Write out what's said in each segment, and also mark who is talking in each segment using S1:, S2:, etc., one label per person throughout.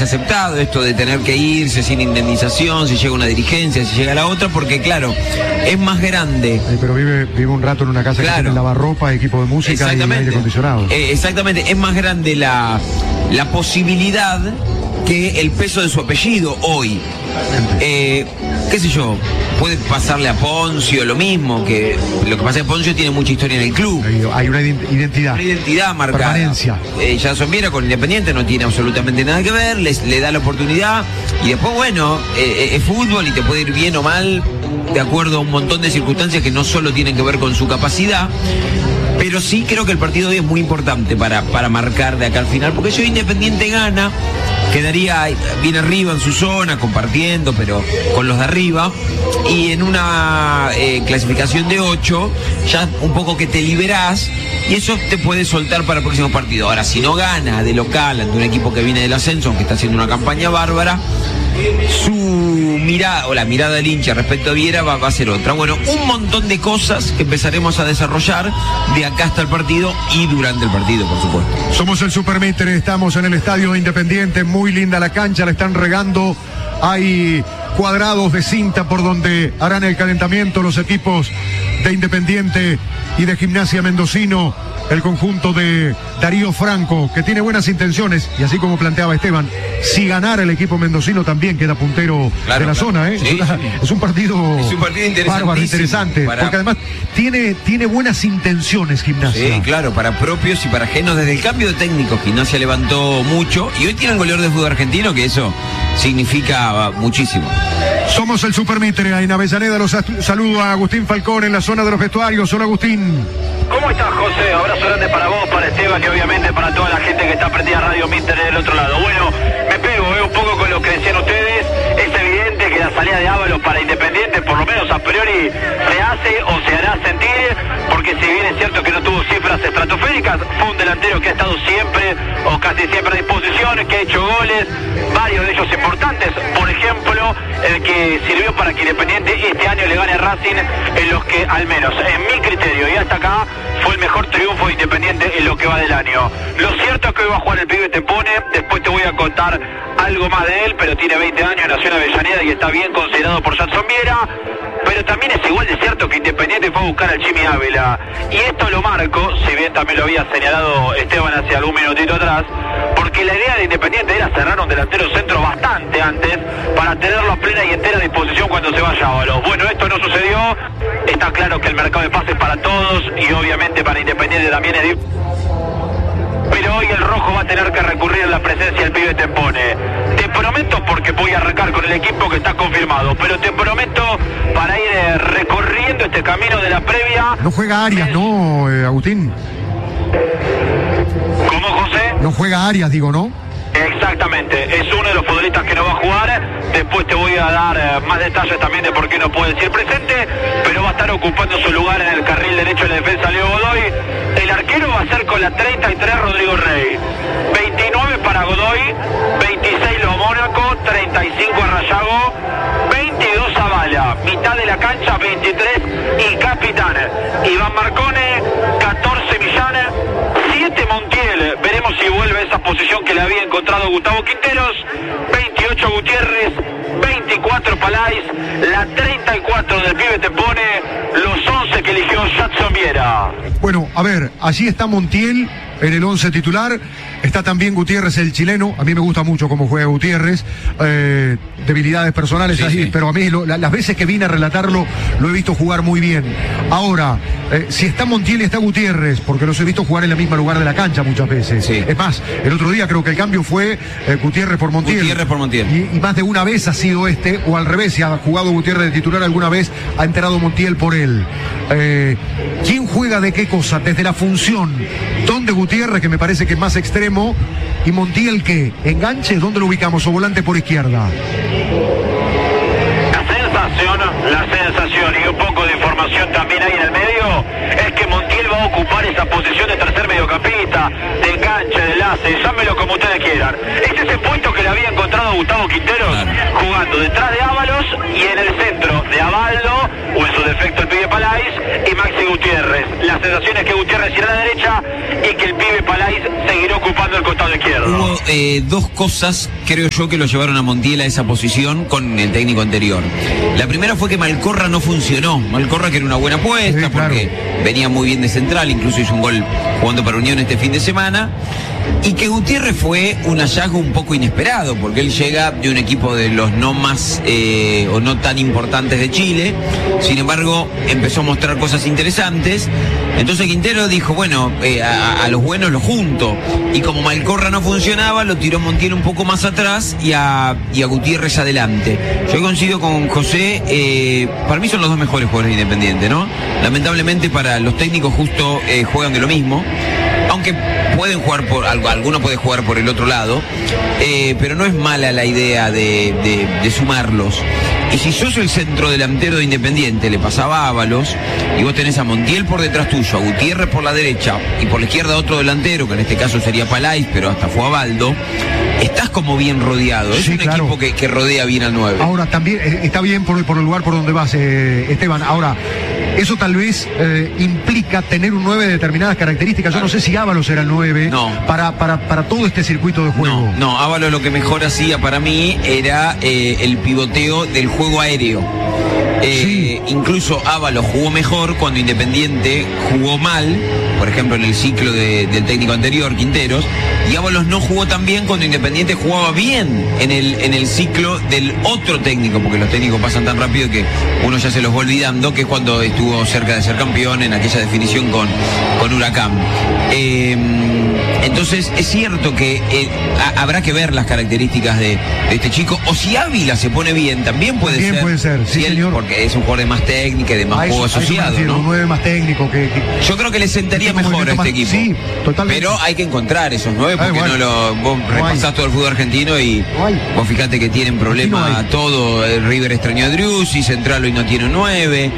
S1: veces aceptado, esto de tener que irse sin indemnización, si llega una dirigencia, si llega la otra, porque claro, es más grande.
S2: Pero vive un rato en una casa, claro, que tiene lavarropa, equipo de música y aire acondicionado.
S1: Exactamente, es más grande la posibilidad que el peso de su apellido hoy. Qué sé yo, puede pasarle a Poncio lo mismo, que lo que pasa es que Poncio tiene mucha historia en el club.
S2: Hay una identidad.
S1: Una identidad marcada.
S2: Permanencia.
S1: Jason Viera con Independiente no tiene absolutamente nada que ver, le da la oportunidad y después, bueno, es fútbol y te puede ir bien o mal de acuerdo a un montón de circunstancias que no solo tienen que ver con su capacidad. Pero sí creo que el partido de hoy es muy importante para marcar de acá al final, porque si hoy Independiente gana, quedaría bien arriba en su zona, compartiendo, pero con los de arriba, y en una clasificación de 8, ya un poco que te liberás, y eso te puede soltar para el próximo partido. Ahora, si no gana de local ante un equipo que viene del ascenso, aunque está haciendo una campaña bárbara, su mirada, o la mirada del hincha respecto a Viera va a ser otra. Bueno, un montón de cosas que empezaremos a desarrollar de acá hasta el partido y durante el partido, por supuesto.
S2: Somos el Supermitre, estamos en el Estadio Independiente, muy linda la cancha, la están regando, hay cuadrados de cinta por donde harán el calentamiento los equipos de Independiente y de Gimnasia Mendocino, el conjunto de Darío Franco, que tiene buenas intenciones, y así como planteaba Esteban, si ganara el equipo mendocino también queda puntero, claro, de la zona, ¿eh?
S1: Sí,
S2: es un partido bárbaro, interesante, porque además tiene buenas intenciones Gimnasia.
S1: Sí, claro, para propios y para ajenos. Desde el cambio de técnico, Gimnasia levantó mucho, y hoy tienen goleador de fútbol argentino, que eso significa muchísimo.
S2: Somos el Supermitre, en Avellaneda los saludo a Agustín Falcón en la zona de los vestuarios. Hola, Agustín.
S3: ¿Cómo estás, José? Abrazo grande para vos, para Esteban y obviamente para toda la gente que está prendida a Radio Mitre del otro lado. Bueno, me pego un poco con lo que decían ustedes. Es evidente que la salida de Ábalos para Independiente, por lo menos a priori, se hace o se hará sentir, porque si bien es cierto que no tuvo cifras estratosféricas, fue un delantero que ha estado siempre o casi siempre a disposición, que ha hecho goles, varios de ellos importantes. Por ejemplo, el que sirvió para que Independiente este año le gane a Racing, en los que, al menos en mi criterio y hasta acá, fue el mejor triunfo de Independiente en lo que va del año. Lo cierto es que hoy va a jugar el pibe Tempone, después te voy a contar algo más de él, pero tiene 20 años, nació en Avellaneda y está bien considerado por Jason Viera. Pero también es igual de cierto que Independiente fue a buscar al Jimmy Ávila, y esto lo marco, si bien también lo había señalado Esteban hace algún minutito atrás, porque la idea de Independiente era cerrar un delantero centro bastante antes para tenerlo a plena y entera disposición cuando se vaya Ábalos. Bueno, esto no sucedió, está claro que el mercado de pases para todos y obviamente para Independiente también es difícil. Pero hoy el rojo va a tener que recurrir a la presencia del pibe Tempone. Te prometo, porque voy a arrancar con el equipo que está confirmado, pero te prometo para ir recorriendo este camino de la previa.
S2: No juega Arias, ¿no, Agustín?
S3: ¿Cómo, José?
S2: No juega Arias, digo, ¿no?
S3: Exactamente, es uno de los futbolistas que no va a jugar. Después te voy a dar más detalles también de por qué no puede decir presente, pero va a estar ocupando su lugar en el carril derecho de la defensa Leo Godoy. El arquero va a ser con la 33 Rodrigo Rey, 29 para Godoy, 26 Lo Mónaco, 35 a Rayago, 22 a Bala, mitad de la cancha 23 y capitán Iván Marcone, 14 Millán, 7 Montiel, veremos si vuelve a esa posición que le había encontrado Gustavo Quinteros, 28 Gutiérrez, 24 Palais, la 34 del pibe Tempone, los 11 que eligió Jason Viera.
S2: Bueno, a ver, allí está Montiel en el 11 titular, está también Gutiérrez, el chileno. A mí me gusta mucho cómo juega Gutiérrez, debilidades personales, sí, así, sí. Pero a mí las veces que vine a relatarlo lo he visto jugar muy bien. Ahora, si está Montiel y está Gutiérrez, porque los he visto jugar en el mismo lugar de la cancha muchas veces, sí. Es más, el otro día creo que el cambio fue Gutiérrez por Montiel.
S1: Gutiérrez por Montiel.
S2: Y más de una vez ha sido o al revés, si ha jugado Gutiérrez de titular alguna vez, ha entrado Montiel por él. ¿Quién juega de qué cosa? Desde la función, ¿dónde Gutiérrez, que me parece que es más extremo, y Montiel qué? ¿Enganche? ¿Dónde lo ubicamos? ¿O volante por izquierda?
S3: La sensación y un poco de información también ahí en el medio es que Montiel va a ocupar esa posición de tercer mediocampista, de enganche, de enlace, llámelo como ustedes quieran. Es ese puesto que le había encontrado Gustavo Quinteros, jugando detrás de Ábalos y en el centro de Abaldo, o en su defecto el pibe Palais, y Maxi Gutiérrez. La sensación es que Gutiérrez irá a la derecha y que el pibe Palais seguirá ocupando el costado izquierdo. izquierdo.
S1: Hubo dos cosas, creo yo, que lo llevaron a Montiel a esa posición con el técnico anterior. La primera fue que Malcorra no funcionó. Malcorra, que era una buena apuesta,
S2: sí, claro,
S1: porque venía muy bien de central, incluso hizo un gol jugando para Unión este fin de semana. Y que Gutiérrez fue un hallazgo un poco inesperado, porque él llega de un equipo de los no más o no tan importantes de Chile. Sin embargo, empezó a mostrar cosas interesantes. Entonces Quintero dijo, bueno, a los buenos los junto. Y como Malcorra no funcionaba, lo tiró Montiel un poco más atrás y a Gutiérrez adelante. Yo coincido con José, para mí son los dos mejores jugadores de Independiente, ¿no? Lamentablemente para los técnicos justo juegan de lo mismo. Aunque pueden jugar alguno puede jugar por el otro lado, pero no es mala la idea de sumarlos. Y si sos el centrodelantero de Independiente, le pasaba a Ábalos, y vos tenés a Montiel por detrás tuyo, a Gutiérrez por la derecha, y por la izquierda otro delantero, que en este caso sería Palais, pero hasta fue a Baldo, estás como bien rodeado. Es un equipo que rodea bien al 9.
S2: Ahora, también está bien por el lugar por donde vas, Esteban. Ahora, eso tal vez implica tener un 9 de determinadas características. Yo no sé si Ábalos era el 9 para todo este circuito de juego.
S1: No, Ábalos lo que mejor hacía para mí era el pivoteo del juego aéreo. Incluso Ábalos jugó mejor cuando Independiente jugó mal, por ejemplo en el ciclo del técnico anterior, Quinteros, y Ábalos no jugó tan bien cuando Independiente jugaba bien en el ciclo del otro técnico, porque los técnicos pasan tan rápido que uno ya se los va olvidando, que es cuando estuvo cerca de ser campeón en aquella definición con Huracán. Entonces es cierto que habrá que ver las características de este chico, o si Ávila se pone bien, también puede ser,
S2: sí, señor,
S1: porque es un jugador de más técnica y de más juego asociado, ¿no?
S2: Un 9 más técnico
S1: yo creo que le sentaría mejor a este equipo.
S2: Sí, totalmente.
S1: Pero hay que encontrar esos 9 porque vos repasás todo el fútbol argentino y vos fijate que tienen problemas todo. River extrañó a Driussi, Central hoy no tiene un 9.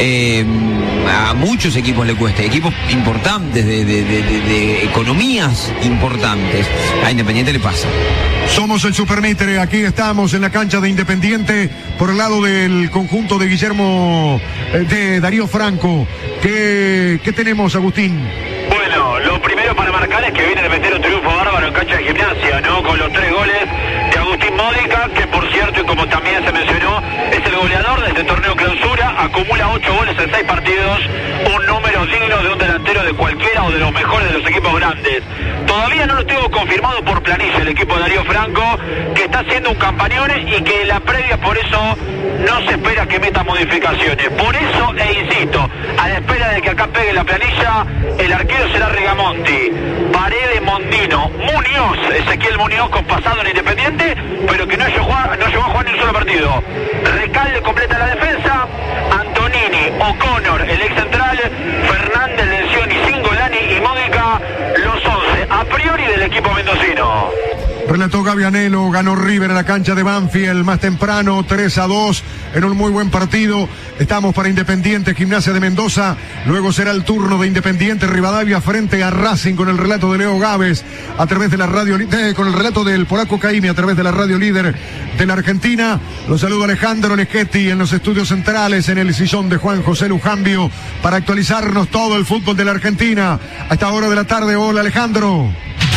S1: A muchos equipos le cuesta, equipos importantes de economías importantes. A Independiente le pasa.
S2: Somos el Supermitre, aquí estamos en la cancha de Independiente por el lado del conjunto de Guillermo, de Darío Franco. ¿Qué tenemos, Agustín?
S3: Bueno, lo primero para marcar es que viene de meter un triunfo bárbaro en cancha de Gimnasia, ¿no? Con los 3 goles de Agustín Módica, que por cierto, y como también se mencionó, es el goleador de este torneo clausura, acumula 8 goles en 6 partidos, un número digno de un delantero de cualquiera o de los mejores de los equipos grandes. Todavía no lo tengo confirmado por planilla el equipo de Darío Franco, que está haciendo un campañón y que en la previa por eso no se espera que meta modificaciones. Por eso, insisto, a la espera de que acá pegue la planilla, el arquero será Rigamonti, Paredes, Mondino, Muñoz, Ezequiel Muñoz con pasado en Independiente, pero que no llegó a jugar ni un solo partido. Recalde completa la defensa, Antonini, O'Connor, el ex central, Fernández, Lencioni, Cingolani y Módica, los 11 a priori del equipo mendocino.
S2: Relató Gavianelo, ganó River en la cancha de Banfield más temprano, 3-2, en un muy buen partido. Estamos para Independiente, Gimnasia de Mendoza. Luego será el turno de Independiente Rivadavia frente a Racing con el relato de Leo Gávez a través de la radio, con el relato del polaco Caimi a través de la radio líder de la Argentina. Los saludo Alejandro Leschetti en los estudios centrales, en el sillón de Juan José Lujambio, para actualizarnos todo el fútbol de la Argentina a esta hora de la tarde. Hola, Alejandro.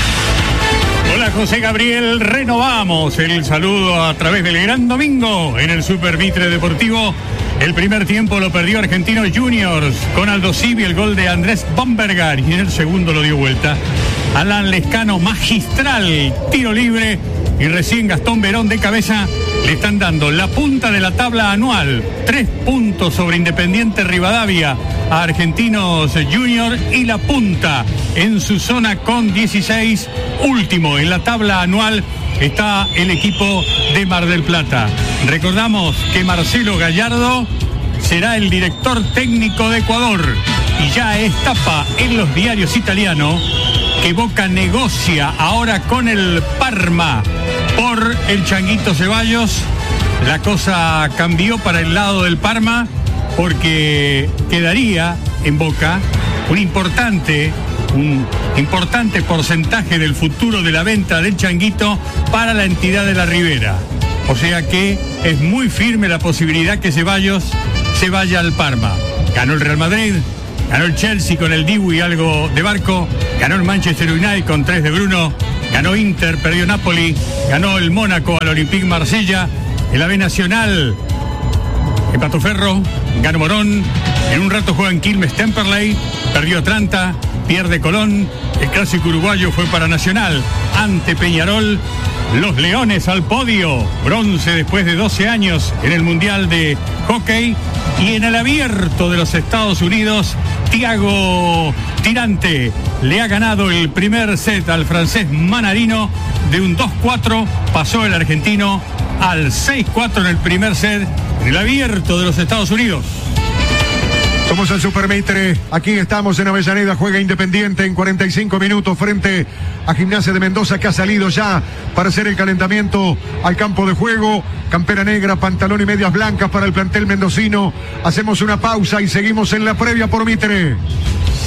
S4: Hola José Gabriel, renovamos el saludo a través del Gran Domingo en el Supermitre Deportivo. El primer tiempo lo perdió Argentinos Juniors con Aldo Civi, el gol de Andrés Bombergar, y en el segundo lo dio vuelta Alan Lescano, magistral tiro libre, y recién Gastón Verón de cabeza le están dando la punta de la tabla anual, 3 puntos sobre Independiente Rivadavia a Argentinos Junior, y la punta en su zona con 16, último en la tabla anual está el equipo de Mar del Plata. Recordamos que Marcelo Gallardo será el director técnico de Ecuador, y ya es tapa en los diarios italianos que Boca negocia ahora con el Parma por el Changuito Ceballos. La cosa cambió para el lado del Parma porque quedaría en Boca un importante porcentaje del futuro de la venta del Changuito para la entidad de la Ribera. O sea que es muy firme la posibilidad que Ceballos se vaya al Parma. Ganó el Real Madrid, ganó el Chelsea con el Dibu y algo de Barco, ganó el Manchester United con 3 de Bruno, ganó Inter, perdió Napoli, ganó el Mónaco al Olympique Marsella, el AB Nacional empató Ferro, ganó Morón, en un rato juega en Quilmes Temperley, perdió Atlanta, pierde Colón, el clásico uruguayo fue para Nacional, ante Peñarol, los Leones al podio, bronce después de 12 años en el Mundial de Hockey, y en el Abierto de los Estados Unidos, Thiago Tirante le ha ganado el primer set al francés Manarino de un 2-4, pasó el argentino al 6-4 en el primer set en el Abierto de los Estados Unidos.
S2: Somos el Supermitre, aquí estamos en Avellaneda, juega Independiente en 45 minutos frente a Gimnasia de Mendoza, que ha salido ya para hacer el calentamiento al campo de juego. Campera negra, pantalón y medias blancas para el plantel mendocino. Hacemos una pausa y seguimos en la previa por Mitre.